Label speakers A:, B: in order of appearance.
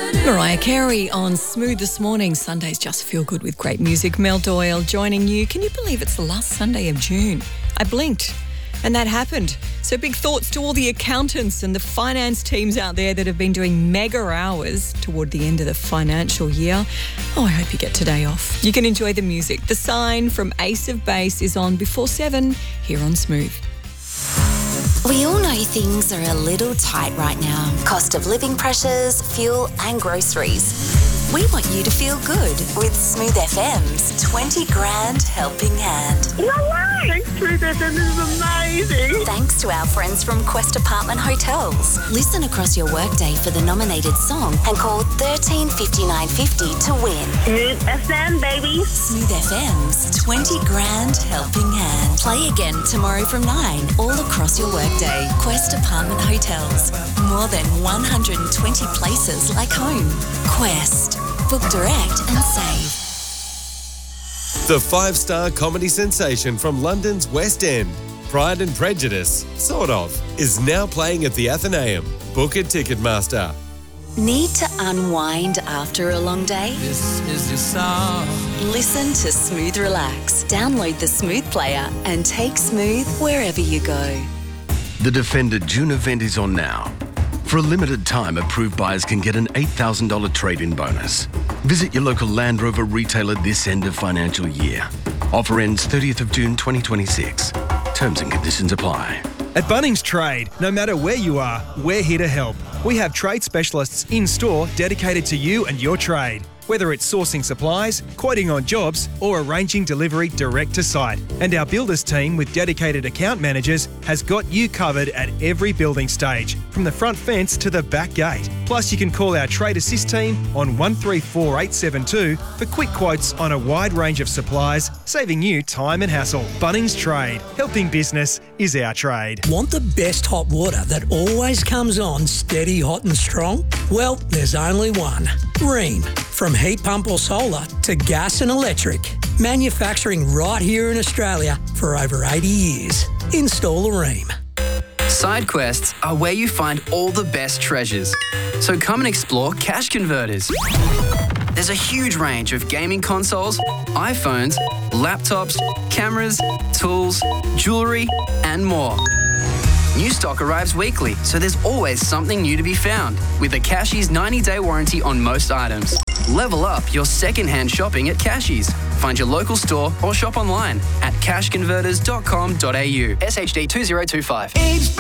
A: Mariah Carey on Smooth this morning. Sundays just feel good with great music. Mel Doyle joining you. Can you believe it's the last Sunday of June? I blinked and that happened. So big thoughts to all the accountants and the finance teams out there that have been doing mega hours toward the end of the financial year. Oh, I hope you get today off. You can enjoy the music. The Sign from Ace of Base is on before 7 here on Smooth.
B: We all know things are a little tight right now. Cost of living pressures, fuel and groceries. We want you to feel good with Smooth FM's 20 grand helping hand.
C: No way! Thanks, Smooth FM, this is amazing.
B: Thanks to our friends from Quest Apartment Hotels. Listen across your workday for the nominated song and call 13 5950 to win.
C: Smooth FM, baby.
B: Smooth FM's 20 grand helping hand. Play again tomorrow from 9 all across your workday. Quest Apartment Hotels. More than 120 places like home. Quest. Book direct and save.
D: The 5-star comedy sensation from London's West End, Pride and Prejudice, sort of, is now playing at the Athenaeum. Book at Ticketmaster.
B: Need to unwind after a long day?
E: This is your song.
B: Listen to Smooth Relax. Download the Smooth player and take Smooth wherever you go.
F: The Defender June event is on now. For a limited time, approved buyers can get an $8,000 trade-in bonus. Visit your local Land Rover retailer this end of financial year. Offer ends 30th of June 2026. Terms and conditions apply.
G: At Bunnings Trade, no matter where you are, we're here to help. We have trade specialists in-store dedicated to you and your trade. Whether it's sourcing supplies, quoting on jobs, or arranging delivery direct to site. And our builders team with dedicated account managers has got you covered at every building stage, from the front fence to the back gate. Plus, you can call our Trade Assist team on 134872 for quick quotes on a wide range of supplies, saving you time and hassle. Bunnings Trade. Helping business is our trade.
H: Want the best hot water that always comes on steady, hot and strong? Well, there's only one. Rheem. From heat pump or solar to gas and electric. Manufacturing right here in Australia for over 80 years. Install a Rheem.
E: Side quests are where you find all the best treasures. So come and explore Cash Converters. There's a huge range of gaming consoles, iPhones, laptops, cameras, tools, jewellery, and more. New stock arrives weekly, so there's always something new to be found. With a Cashies 90-day warranty on most items. Level up your second-hand shopping at Cashies. Find your local store or shop online at cashconverters.com.au. SHD 2025.